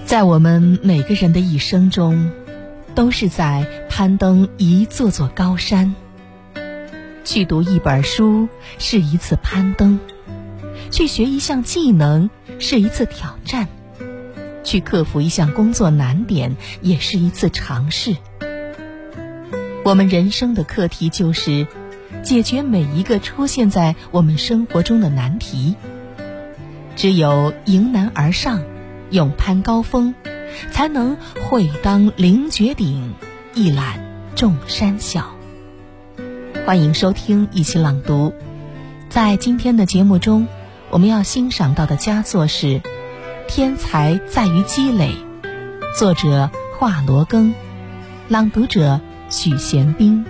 在我们每个人的一生中，都是在攀登一座座高山。去读一本书是一次攀登，去学一项技能是一次挑战，去克服一项工作难点也是一次尝试。我们人生的课题就是解决每一个出现在我们生活中的难题。只有迎难而上，勇攀高峰，才能会当凌绝顶，一览众山小。欢迎收听一起朗读。在今天的节目中，我们要欣赏到的佳作是《天才在于积累》，作者华罗庚，朗读者许贤斌。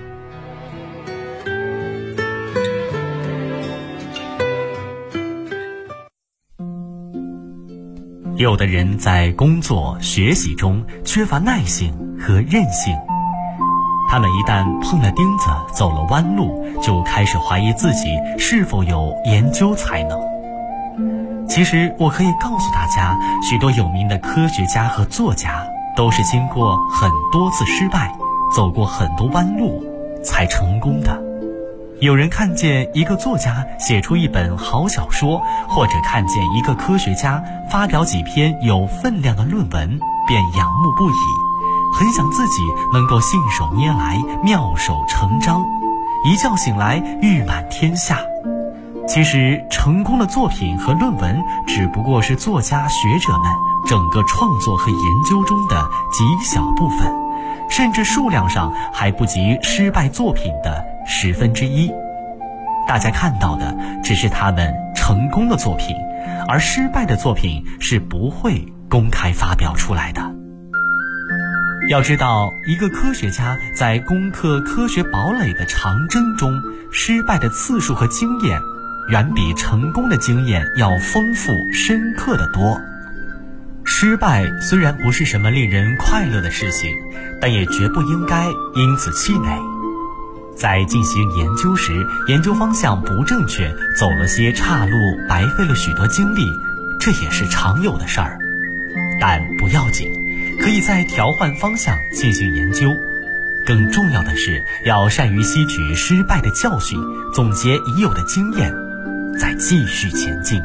有的人在工作、学习中缺乏耐性和韧性，他们一旦碰了钉子、走了弯路，就开始怀疑自己是否有研究才能。其实我可以告诉大家，许多有名的科学家和作家都是经过很多次失败，走过很多弯路才成功的。有人看见一个作家写出一本好小说，或者看见一个科学家发表几篇有分量的论文，便仰慕不已，很想自己能够信手捏来，妙手成章，一觉醒来誉满天下。其实成功的作品和论文只不过是作家学者们整个创作和研究中的极小部分，甚至数量上还不及失败作品的1/10。大家看到的只是他们成功的作品，而失败的作品是不会公开发表出来的。要知道，一个科学家在攻克科学堡垒的长征中，失败的次数和经验远比成功的经验要丰富深刻得多。失败虽然不是什么令人快乐的事情，但也绝不应该因此气馁。在进行研究时，研究方向不正确，走了些岔路，白费了许多精力，这也是常有的事儿。但不要紧，可以再调换方向进行研究。更重要的是，要善于吸取失败的教训，总结已有的经验，再继续前进。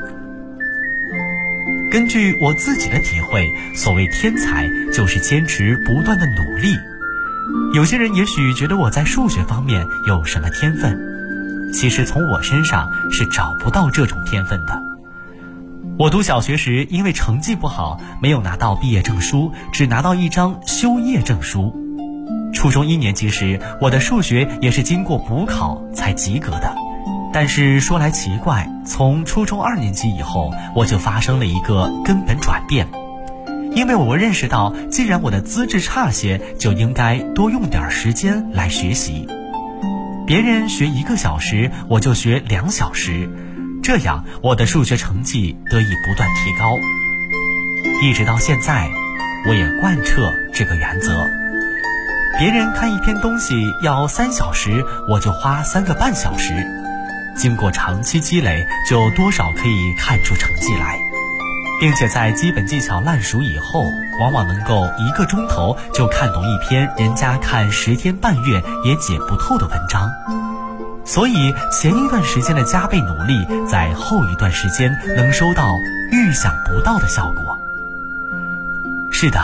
根据我自己的体会，所谓天才就是坚持不断的努力。有些人也许觉得我在数学方面有什么天分，其实从我身上是找不到这种天分的。我读小学时因为成绩不好，没有拿到毕业证书，只拿到一张修业证书。初中1年级时，我的数学也是经过补考才及格的。但是说来奇怪，从初中2年级以后，我就发生了一个根本转变。因为我认识到，既然我的资质差些，就应该多用点时间来学习。别人学1个小时，我就学2小时，这样我的数学成绩得以不断提高。一直到现在，我也贯彻这个原则。别人看一篇东西要3小时，我就花3个半小时。经过长期积累，就多少可以看出成绩来，并且在基本技巧烂熟以后，往往能够1个钟头就看懂一篇人家看10天半月也解不透的文章。所以前一段时间的加倍努力，在后一段时间能收到预想不到的效果。